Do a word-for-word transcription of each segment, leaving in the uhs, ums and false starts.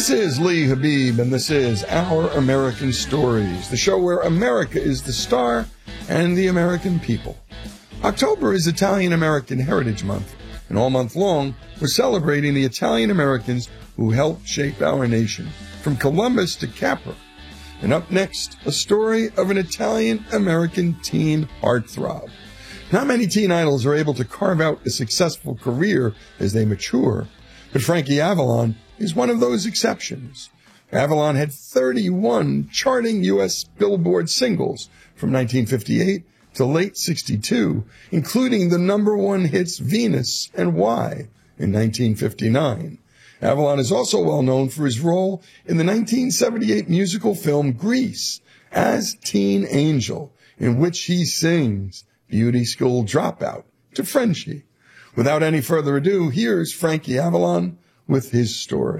This is Lee Habib, and this is Our American Stories, the show where America is the star and the American people. October is Italian-American Heritage Month, and all month long, we're celebrating the Italian Americans who helped shape our nation, from Columbus to Capra. And up next, a story of an Italian-American teen heartthrob. Not many teen idols are able to carve out a successful career as they mature, but Frankie Avalon is one of those exceptions. Avalon had thirty-one charting U S Billboard singles from nineteen fifty-eight to late sixty-two, including the number one hits Venus and Why in nineteen fifty-nine. Avalon is also well known for his role in the nineteen seventy-eight musical film Grease as Teen Angel, in which he sings Beauty School Dropout to Frenchie. Without any further ado, here's Frankie Avalon with his story.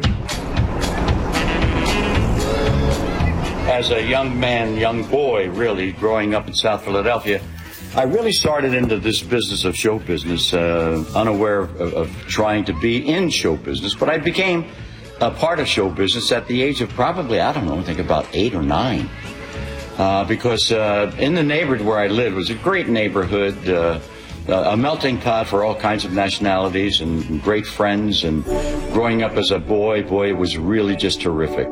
As a young man, young boy, really, growing up in South Philadelphia, I really started into this business of show business, uh, unaware of, of trying to be in show business, but I became a part of show business at the age of probably, I don't know, I think about eight or nine. Uh, because uh, in the neighborhood where I lived was a great neighborhood, uh, a melting pot for all kinds of nationalities and great friends. And growing up as a boy, boy, it was really just terrific.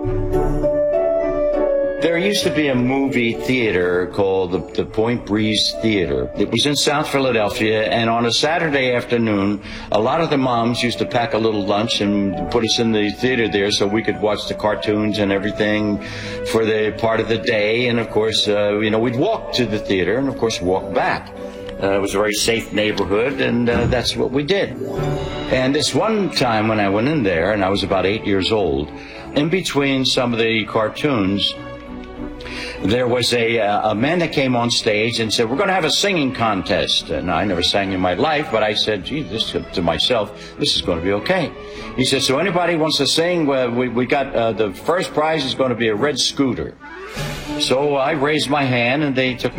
There used to be a movie theater called the, the Point Breeze Theater. It was in South Philadelphia, and on a Saturday afternoon, a lot of the moms used to pack a little lunch and put us in the theater there so we could watch the cartoons and everything for the part of the day. And of course, uh, you know, we'd walk to the theater and of course walk back. Uh, it was a very safe neighborhood, and uh, that's what we did. And this one time when I went in there, and I was about eight years old, in between some of the cartoons, there was a, uh, a man that came on stage and said, we're going to have a singing contest. And I never sang in my life, but I said, gee, this to myself, this is going to be okay. He said, so anybody wants to sing? Well, we, we got uh, the first prize is going to be a red scooter. So I raised my hand, and they took